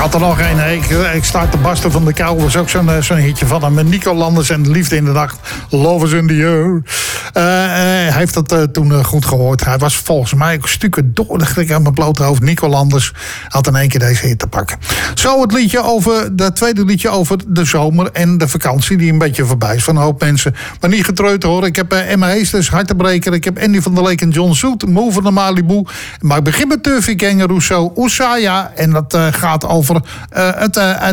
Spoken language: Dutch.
had er nog een. Ik sta te barsten van de kou. Was ook zo'n hitje van hem. Met Nico Landers en Liefde in de Nacht. Love is in the air. Hij heeft dat toen goed gehoord. Hij was volgens mij ook stukken door de aan mijn blote hoofd. Nico Landers had in één keer deze hit te pakken. Zo het tweede liedje over de zomer en de vakantie. Die een beetje voorbij is van een hoop mensen. Maar niet getreurd hoor. Ik heb Emma Heesters, Hartebreker. Ik heb Andy van der Leek en John Zoet. Move naar Malibu. Maar ik begin met Turfy Gang en Rousseau. Oesaya. En dat gaat over het